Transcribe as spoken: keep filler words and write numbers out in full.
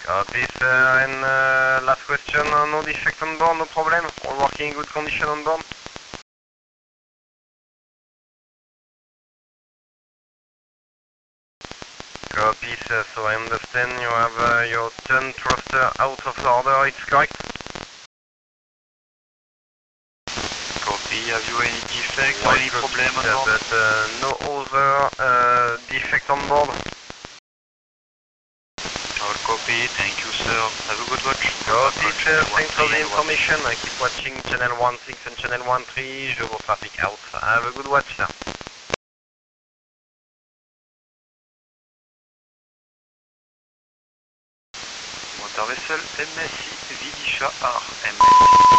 Copy, sir. And uh, last question, uh, no defect on board, no problem? All working in good condition on board? Copy, sir. So I understand you have uh, your turn thruster out of order, it's correct? Copy. Have you any defects or White any copy, problem on sir, board? but uh, no other uh, defect on board? All copy. Thank you, sir. Have a good watch. Copy, sir. Thanks for the and watch. information. I keep watching channel one six and channel one three. Je vous traffic out. Have a good watch, sir. Motor vessel M S I Vidisha R M S I.